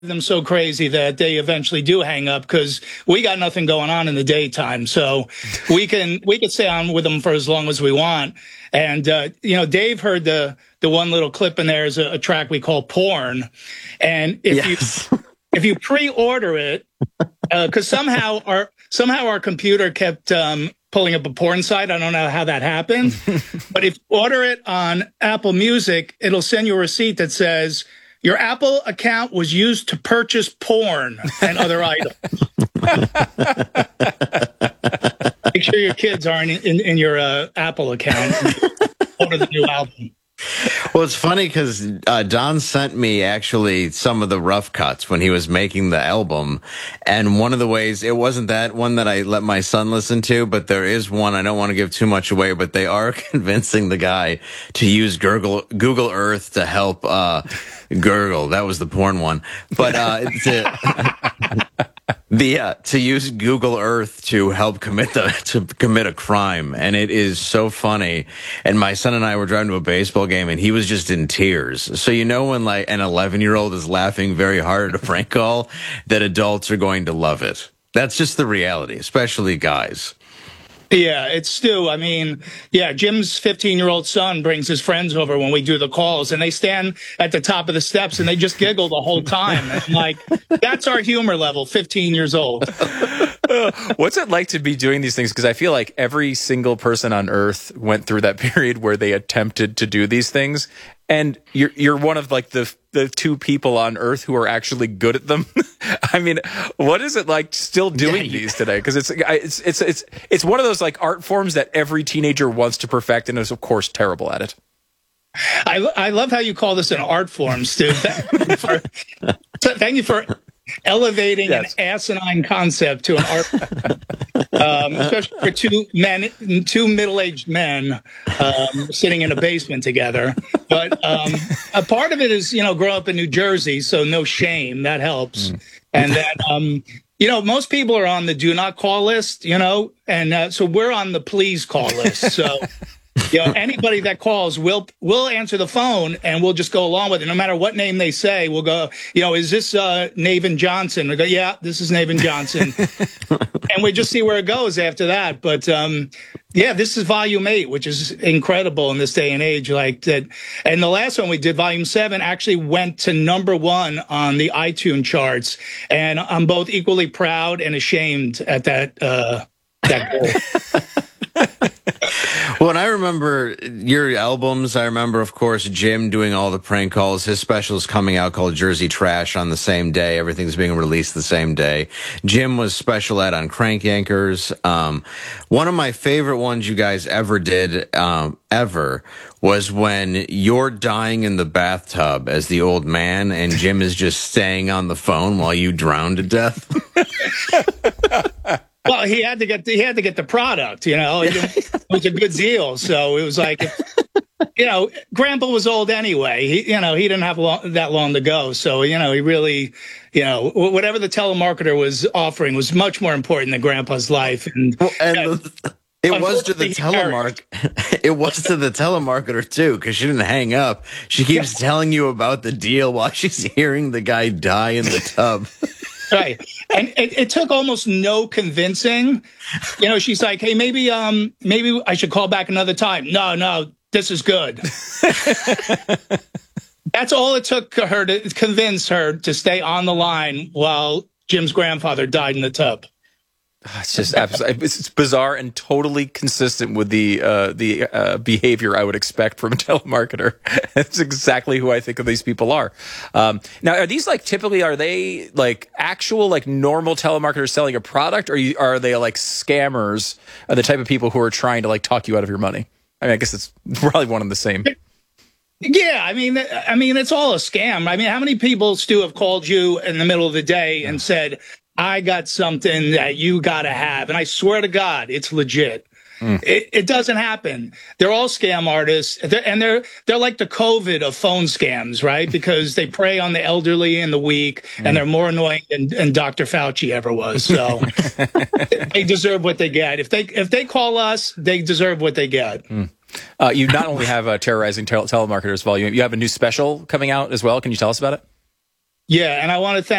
them so crazy that they eventually do hang up because we got nothing going on in the daytime. So we can stay on with them for as long as we want. And, Dave heard the one little clip in there is a track we call Porn. And if you pre-order it, because somehow our computer kept pulling up a porn site. I don't know how that happened. But if you order it on Apple Music, it'll send you a receipt that says, your Apple account was used to purchase porn and other items. Make sure your kids aren't in your Apple account. Order the new album. Well, it's funny because Don sent me actually some of the rough cuts when he was making the album. And one of the ways, it wasn't that one that I let my son listen to, but there is one, I don't want to give too much away, but they are convincing the guy to use Google Earth to help gurgle. That was the porn one. But to use Google Earth to help commit a crime, and it is so funny. And my son and I were driving to a baseball game, and he was just in tears. So when like an 11-year-old is laughing very hard at a prank call, that adults are going to love it. That's just the reality, especially guys. Yeah, it's Stu. I mean, Jim's 15-year-old son brings his friends over when we do the calls, and they stand at the top of the steps and they just giggle the whole time. And like, that's our humor level, 15 years old. What's it like to be doing these things? Because I feel like every single person on Earth went through that period where they attempted to do these things. And you're one of like the two people on Earth who are actually good at them. I mean, what is it like still doing these today? Because it's one of those like art forms that every teenager wants to perfect and is of course terrible at it. I love how you call this an art form, Stu. Thank you for elevating an asinine concept to an art, especially for two middle-aged men sitting in a basement together. But a part of it is, grow up in New Jersey, so no shame. That helps. And then, most people are on the do not call list, and so we're on the please call list. So, anybody that calls, we'll answer the phone and we'll just go along with it. No matter what name they say, we'll go, is this Navin Johnson? We go, yeah, this is Navin Johnson. And we just see where it goes after that. But, this is volume 8, which is incredible in this day and age like that. And the last one we did, volume 7, actually went to #1 on the iTunes charts. And I'm both equally proud and ashamed at that goal. Well, and I remember your albums. I remember, of course, Jim doing all the prank calls. His special is coming out called Jersey Trash on the same day. Everything's being released the same day. Jim was special ed on Crank Yankers. One of my favorite ones you guys ever did, was when you're dying in the bathtub as the old man and Jim is just staying on the phone while you drown to death. Well, he had to get the product, It was a good deal. So it was like, Grandpa was old anyway. He didn't have that long to go. So, he really, whatever the telemarketer was offering was much more important than Grandpa's life. It was to the telemarketer too, because she didn't hang up. She keeps telling you about the deal while she's hearing the guy die in the tub. Right. And it took almost no convincing. She's like, hey, maybe I should call back another time. No, this is good. That's all it took her to convince her to stay on the line while Jim's grandfather died in the tub. It's just absolutely, it's bizarre and totally consistent with the behavior I would expect from a telemarketer. It's exactly who I think of these people are. Now, are these are they like actual like normal telemarketers selling a product, or are they like scammers, or the type of people who are trying to like talk you out of your money? I mean, I guess it's probably one and the same. Yeah, I mean, it's all a scam. I mean, how many people, Stu, have called you in the middle of the day and said, I got something that you got to have. And I swear to God, it's legit. It doesn't happen. They're all scam artists. They're like the COVID of phone scams, right? Because they prey on the elderly and the weak, and they're more annoying than Dr. Fauci ever was. So they deserve what they get. If they call us, they deserve what they get. You not only have Terrorizing Telemarketers volume, you have a new special coming out as well. Can you tell us about it? Yeah, and I want to thank